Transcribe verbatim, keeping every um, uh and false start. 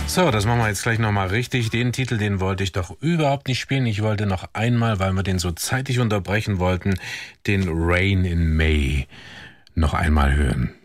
So, das machen wir jetzt gleich nochmal richtig. Den Titel, den wollte ich doch überhaupt nicht spielen. Ich wollte noch einmal, weil wir den so zeitig unterbrechen wollten, den Rain in May noch einmal hören.